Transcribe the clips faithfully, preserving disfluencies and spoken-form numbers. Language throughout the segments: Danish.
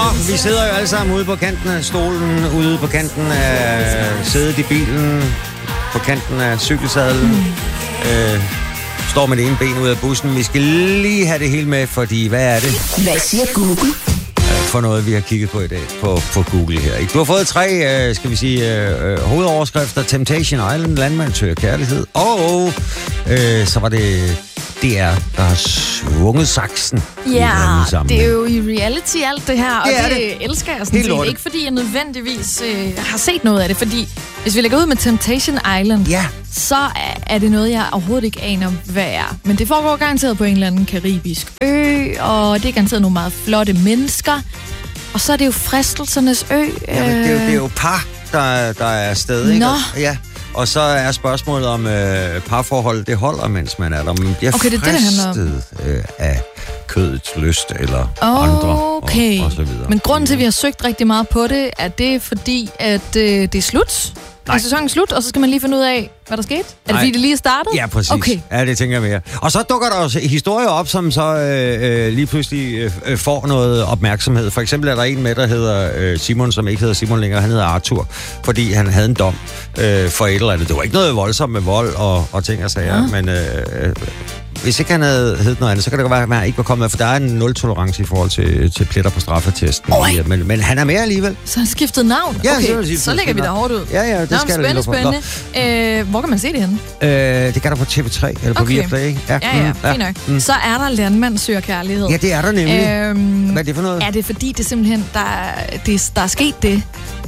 vi sidder jo alle sammen ude på kanten af stolen, ude på kanten af sædet i bilen, på kanten af cykelsadlen. Mm. Øh, står med det ene ben ud af bussen. Vi skal lige have det hele med, fordi hvad er det? Hvad siger Google? For noget, vi har kigget på i dag på, på Google her. Du har fået tre, øh, skal vi sige, øh, hovedoverskrifter. Temptation Island, landmand søger kærlighed. Og øh, så var det D R, der har svunget saksen. Ja, det er jo i reality alt det her, og det, det, det. elsker jeg sådan set. Ikke fordi jeg nødvendigvis øh, har set noget af det, fordi hvis vi lægger ud med Temptation Island, ja. så er det noget, jeg overhovedet ikke aner, hvad er. Men det foregår garanteret på en eller anden karibisk ø, og det er garanteret nogle meget flotte mennesker. Og så er det jo fristelsernes ø. Ja, men det, er jo, det er jo par, der, der er afsted, ikke? Nå. Ja. Og så er spørgsmålet om øh, parforholdet, det holder, mens man er der. Man bliver okay, det er fristet det, det øh, af kødets lyst eller okay. andre og, og så videre. Men grunden til, at vi har søgt rigtig meget på det, er det fordi, at øh, det er slut. Nej. Er sæsonen slut, og så skal man lige finde ud af, hvad der skete? Er det Nej. fordi, det lige er startet? Ja, præcis. Okay. Ja, det tænker jeg mere. Og så dukker der også historier op, som så øh, øh, lige pludselig øh, får noget opmærksomhed. For eksempel er der en med, der hedder øh, Simon, som ikke hedder Simon længere. Han hedder Arthur, fordi han havde en dom øh, for et eller andet. Det var ikke noget voldsomt med vold og, og ting og sager, ja. men øh, øh, hvis ikke han havde heddet noget andet, så kan det godt være, at han ikke var kommet med, for der er en nul-tolerance i forhold til, til pletter på straffetesten. Men, men han er med alligevel. Så han skiftet navn? Ja, okay, så, så lægger vi der hårdt ud. Ja, ja, det Nå, skal spændende, det. Spændende, spændende. Øh, hvor kan man se det henne? Øh, det kan der på T V tre, eller på okay. Viaplay, ikke? Ja, ja, ja, fint nok. Mm. Så er der landmand søger kærlighed. Ja, det er der nemlig. Øhm, Hvad er det for noget? Er det fordi, det simpelthen, der, det, der er sket det,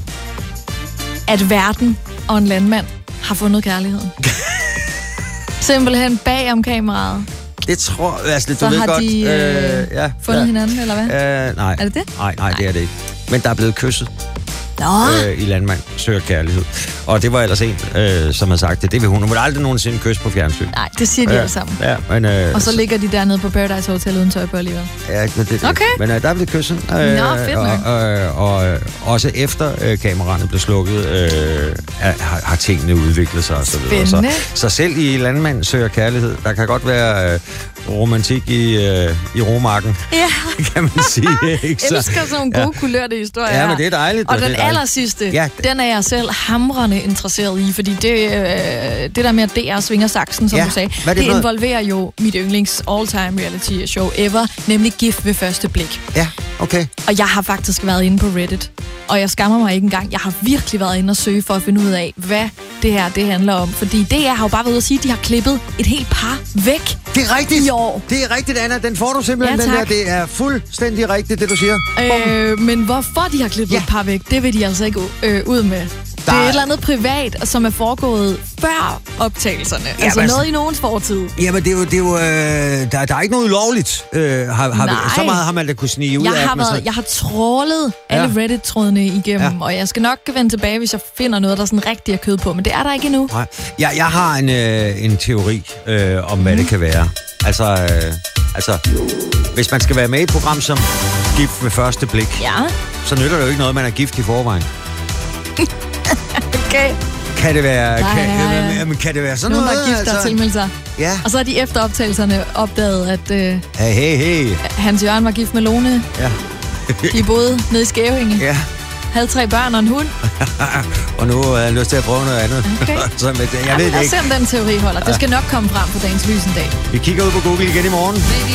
at verden og en landmand har fundet kærligheden? Simpelthen bag om kameraet. Det tror jeg, altså, så du ved har godt. de øh, øh, ja, fundet ja. hinanden, eller hvad? Øh, nej. Er det det? Nej, nej, nej, det er det ikke. Men der er blevet kysset. Øh, i Landmand søger kærlighed. Og det var ellers en, øh, som har sagt det. Det vil hun. Hun vil aldrig nogensinde kysse på fjernsyn. Nej, det siger de ja, alle sammen. Ja, men, øh, og så ligger de dernede på Paradise Hotel uden tøj på alligevel. Ja, men, det, okay. men øh, der er blevet kysset. Øh, Nå, fedt nok. Og, og, og øh, også efter øh, kameraerne blev slukket, øh, har, har tingene udviklet sig og så videre. Så, så selv i Landmand søger kærlighed, der kan godt være øh, romantik i, øh, i romarken, ja. kan man sige. Ikke? Jeg elsker sådan nogle gode ja. kulørte historier. Ja, men det er dejligt. Og den aller aller sidste, ja. den er jeg selv hamrende interesseret i, fordi det, øh, det der med, at D R svinger saksen, som ja. du sagde, det, det involverer jo mit yndlings all-time reality show ever, nemlig Gift ved første blik. Ja, okay. Og jeg har faktisk været inde på Reddit, og jeg skammer mig ikke engang. Jeg har virkelig været inde og søge for at finde ud af, hvad det her det handler om. Fordi D R har jo bare været ude at sige, at de har klippet et helt par væk. Det er rigtigt. I år. Det er rigtigt, Anna. Den får du simpelthen, ja, den der. Det er fuldstændig rigtigt, det du siger. Øh, men hvorfor de har klippet ja. et par væk, det vil de altså ikke øh, ud med. Der... Det er et eller andet privat, som er foregået før optagelserne. Ja, altså noget i nogens fortid. Jamen, det er jo... Det er jo øh, der, der er ikke noget ulovligt. Øh, har, har vi, så meget har man da kunne snige ud jeg af har været, så... Jeg har trålet alle ja. Reddit-trådene igennem, ja. og jeg skal nok vende tilbage, hvis jeg finder noget, der sådan rigtig er kød på. Men det er der ikke endnu. Nej. Ja, jeg har en, øh, en teori øh, om, hvad mm. det kan være. Altså, øh, altså, hvis man skal være med i et program som Gift ved første blik, ja. så nytter det jo ikke noget, man er gift i forvejen. Okay. Kan det være, nej, kan, nej, nej. Jamen, kan det være sådan nogen, noget? Nogen, der er gift, altså? tilmeldt sig. Ja. Og så har de efter optagelserne opdaget, at øh, hey, hey, hey. Hans Jørgen var gift med Lone. Ja. De boede nede i Skævinge. Ja. Havde tre børn og en hund. Og nu har jeg lyst til at prøve noget andet. Okay. så, jeg ja, ved lad os se, om den teori holder. Det skal nok komme frem på dagens lys en dag. Vi kigger ud på Google igen i morgen.